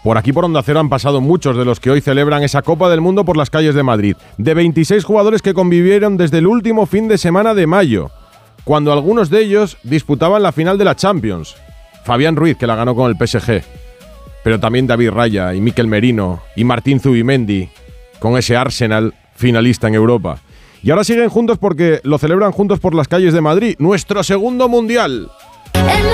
Por aquí, por Onda Cero, han pasado muchos de los que hoy celebran esa Copa del Mundo por las calles de Madrid. De 26 jugadores que convivieron desde el último fin de semana de mayo, cuando algunos de ellos disputaban la final de la Champions. Fabián Ruiz, que la ganó con el PSG. Pero también David Raya y Mikel Merino y Martín Zubimendi, con ese Arsenal finalista en Europa. Y ahora siguen juntos porque lo celebran juntos por las calles de Madrid. ¡Nuestro segundo mundial!